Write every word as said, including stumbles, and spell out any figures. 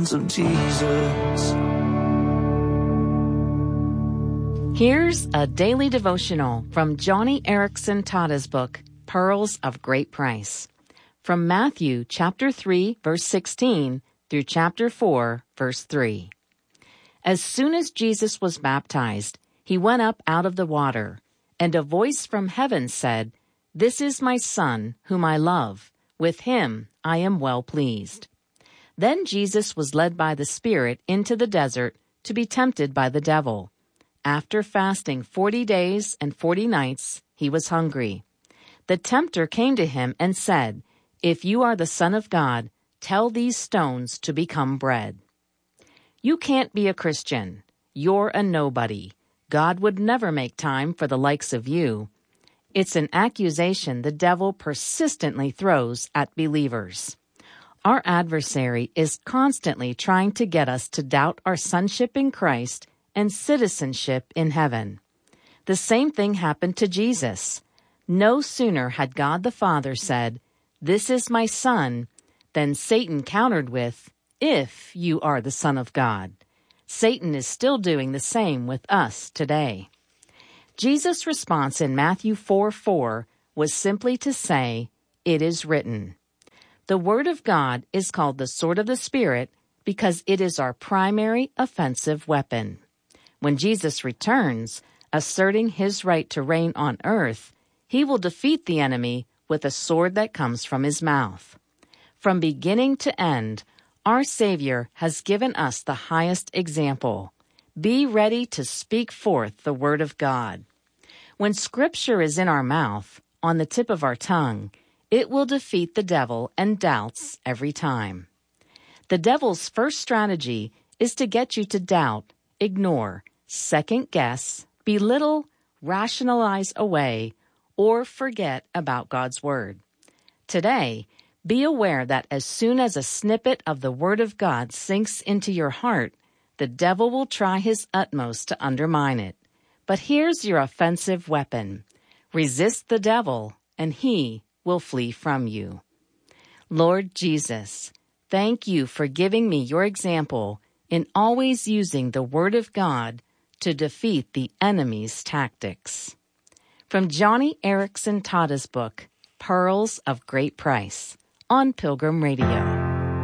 hands of Jesus. Here's a daily devotional from Joni Eareckson Tada's book, Pearls of Great Price. From Matthew chapter three, verse sixteen through chapter four, verse three. As soon as Jesus was baptized, he went up out of the water, and a voice from heaven said, "This is my Son, whom I love. With him I am well pleased." Then Jesus was led by the Spirit into the desert to be tempted by the devil. After fasting forty days and forty nights, he was hungry. The tempter came to him and said, "If you are the Son of God, tell these stones to become bread." You can't be a Christian. You're a nobody. God would never make time for the likes of you. It's an accusation the devil persistently throws at believers. Our adversary is constantly trying to get us to doubt our sonship in Christ and citizenship in heaven. The same thing happened to Jesus. No sooner had God the Father said, "This is my Son," than Satan countered with, "If you are the Son of God." Satan is still doing the same with us today. Jesus' response in Matthew four four was simply to say, "It is written." The Word of God is called the sword of the Spirit because it is our primary offensive weapon. When Jesus returns, asserting his right to reign on earth, he will defeat the enemy with a sword that comes from his mouth. From beginning to end, our Savior has given us the highest example. Be ready to speak forth the Word of God. When Scripture is in our mouth, on the tip of our tongue, it will defeat the devil and doubts every time. The devil's first strategy is to get you to doubt, ignore, second-guess, belittle, rationalize away, or forget about God's Word. Today, be aware that as soon as a snippet of the Word of God sinks into your heart, the devil will try his utmost to undermine it. But here's your offensive weapon. Resist the devil, and he will flee from you. Lord Jesus, thank you for giving me your example in always using the Word of God to defeat the enemy's tactics. From Joni Eareckson Tada's book, Pearls of Great Price, on Pilgrim Radio.